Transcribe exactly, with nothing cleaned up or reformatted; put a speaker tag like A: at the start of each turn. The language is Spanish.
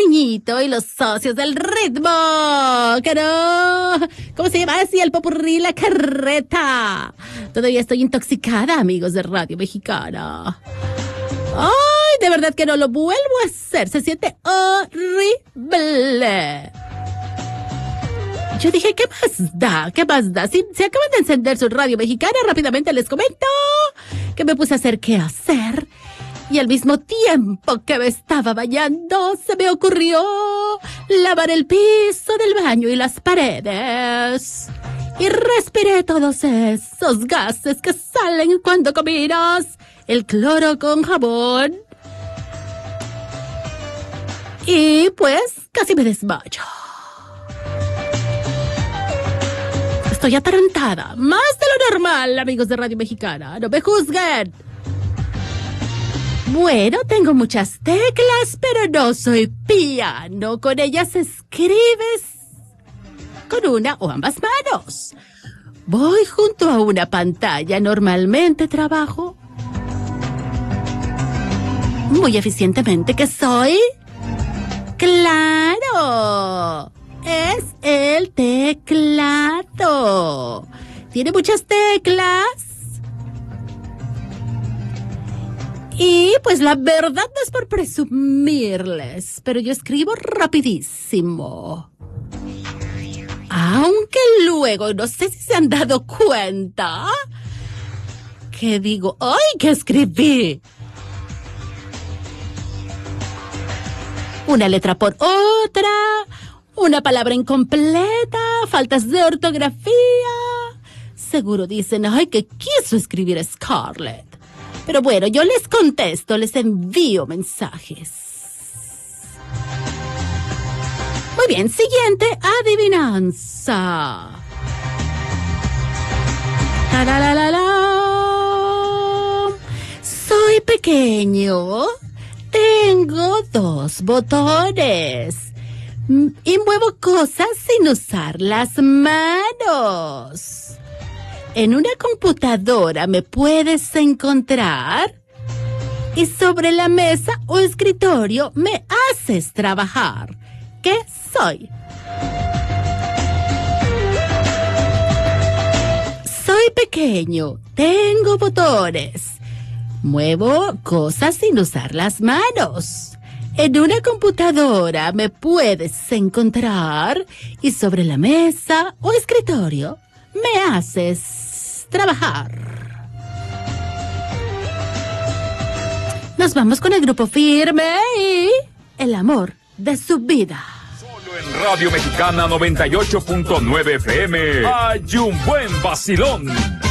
A: cariñito y los socios del ritmo. ¡Que no! ¿Cómo se llama así el popurrí, la carreta? Todavía estoy intoxicada, amigos de Radio Mexicana. ¡Ay, de verdad que no lo vuelvo a hacer! Se siente horrible. Yo dije, ¿qué más da? ¿Qué más da? Si se acaban de encender su Radio Mexicana, rápidamente les comento que me puse a hacer qué hacer. Y al mismo tiempo que me estaba bañando, se me ocurrió lavar el piso del baño y las paredes. Y respiré todos esos gases que salen cuando combinas el cloro con jabón. Y pues casi me desmayo. Estoy atarantada, más de lo normal, amigos de Radio Mexicana. No me juzguen. Bueno, tengo muchas teclas, pero no soy piano. Con ellas escribes con una o ambas manos. Voy junto a una pantalla. Normalmente trabajo muy eficientemente. ¿Qué soy? ¡Claro! Es el teclado. Tiene muchas teclas. Y pues la verdad no es por presumirles, pero yo escribo rapidísimo. Aunque luego, no sé si se han dado cuenta, que digo, ¡ay, qué escribí! Una letra por otra, una palabra incompleta, faltas de ortografía. Seguro dicen, ¡ay, qué quiso escribir Scarlett! Pero bueno, yo les contesto, les envío mensajes. Muy bien, siguiente adivinanza. ¡Tarararara! Soy pequeño, tengo dos botones y muevo cosas sin usar las manos. En una computadora me puedes encontrar y sobre la mesa o escritorio me haces trabajar. ¿Qué soy? Soy pequeño, tengo botones, muevo cosas sin usar las manos. En una computadora me puedes encontrar y sobre la mesa o escritorio me haces trabajar. Nos vamos con el Grupo Firme y el amor de su vida.
B: Solo en Radio Mexicana noventa y ocho punto nueve F M hay un buen vacilón.